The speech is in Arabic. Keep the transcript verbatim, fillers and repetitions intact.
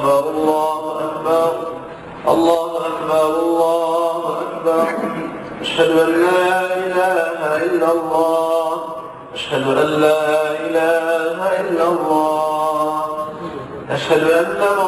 أكبر الله أكبر الله أكبر الله أكبر. أشهد أن لا إله إلا الله أشهد أن لا إله إلا الله أشهد أن